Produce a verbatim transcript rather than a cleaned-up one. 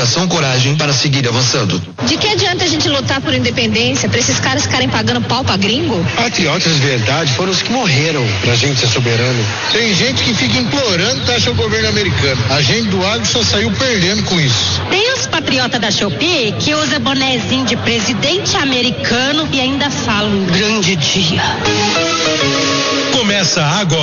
determinação, coragem para seguir avançando. De que adianta a gente lutar por independência pra esses caras ficarem pagando pau pra gringo? Patriotas de verdade foram os que morreram pra gente ser soberano. Tem gente que fica implorando taxa ao governo americano. A gente do agro só saiu perdendo com isso. Tem os patriotas da Shopee que usa bonezinho de presidente americano e ainda fala um grande dia. Começa agora.